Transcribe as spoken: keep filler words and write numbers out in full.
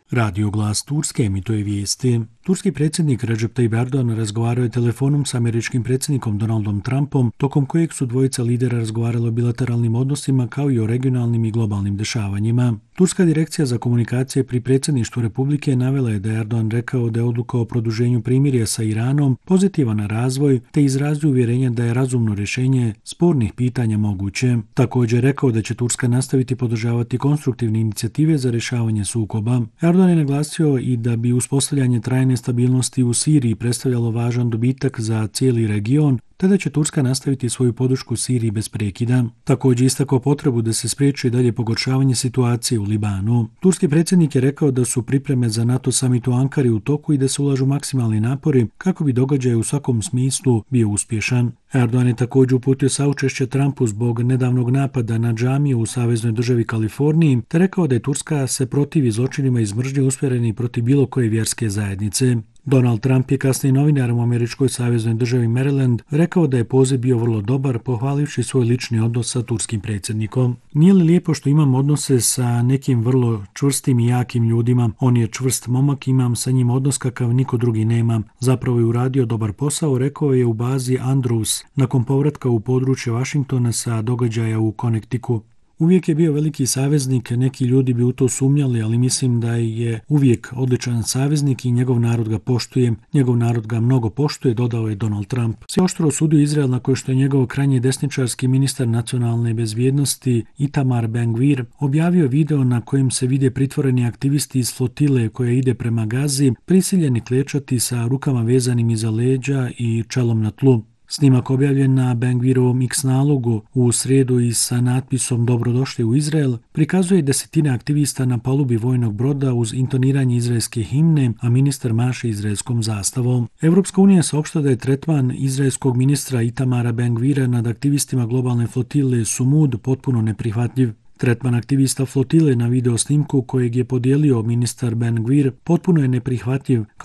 Radio Glas Turske emituje vijesti. Turski predsjednik Recep Tayyip Erdogan razgovarao je telefonom s američkim predsjednikom Donaldom Trumpom, tokom kojeg su dvojica lidera razgovarali o bilateralnim odnosima kao i o regionalnim i globalnim dešavanjima. Turska direkcija za komunikacije pri predsjedništvu Republike navela je da je Erdogan rekao da je odluka o produženju primirja sa Iranom pozitivan razvoj, te izrazio uvjerenje da je razumno rješenje spornih pitanja moguće. Također je rekao da će Turska nastaviti podržavati konstruktivne inicijative za rješavanje sukoba. Erdogan je naglasio i da bi uspostavljanje trajne stabilnosti u Siriji predstavljalo važan dobitak za cijeli region, te da će Turska nastaviti svoju podršku Siriji bez prekida. Također istakao potrebu da se spriječi dalje pogoršavanje situacije u Libanu. Turski predsjednik je rekao da su pripreme za NATO summit u Ankari u toku i da se ulažu maksimalni napori kako bi događaj u svakom smislu bio uspješan. Erdogan je također uputio saučešće Trumpu zbog nedavnog napada na džamiju u saveznoj državi Kaliforniji, te rekao da je Turska se protivi zločinima iz mržnje usmjerenih protiv bilo koje vjerske zajednice. Donald Trump je kasnije novinarom u američkoj saveznoj državi Maryland rekao da je poziv bio vrlo dobar, pohvalivši svoj lični odnos sa turskim predsjednikom. Nije li lijepo što imam odnose sa nekim vrlo čvrstim i jakim ljudima? On je čvrst momak, imam sa njim odnos kakav niko drugi nema. Zapravo je uradio dobar posao, rekao je u bazi Andrews nakon povratka u područje Washingtona sa događaja u Connecticutu. Uvijek je bio veliki saveznik, neki ljudi bi u to sumnjali, ali mislim da je uvijek odličan saveznik i njegov narod ga poštuje. Njegov narod ga mnogo poštuje, dodao je Donald Trump. Sve oštro osudio Izrael nakon što je njegov krajnje desničarski ministar nacionalne bezbjednosti Itamar Ben-Gvir objavio video na kojem se vide pritvoreni aktivisti iz flotile koja ide prema Gazi, prisiljeni klečati sa rukama vezanim iza leđa i čelom na tlu. Snimak objavljen na Ben-Gvirovom X nalogu u srijedu i sa natpisom Dobrodošli u Izrael prikazuje desetine aktivista na palubi vojnog broda uz intoniranje izraelske himne, a ministar maše izraelskom zastavom. Evropska unija saopšta da je tretman izraelskog ministra Itamara Ben-Gvira nad aktivistima globalne flotile Sumud potpuno neprihvatljiv. Tretman aktivista flotile na video snimku kojeg je podijelio ministar Ben-Gvir potpuno je neprihvatljiv,